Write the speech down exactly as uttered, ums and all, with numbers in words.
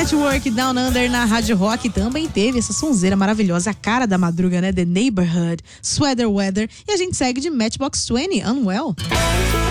Network Down Under na Rádio Rock também teve essa sonzeira maravilhosa, a cara da madruga, né? The Neighborhood, Sweater Weather. E a gente segue de Matchbox vinte, Unwell.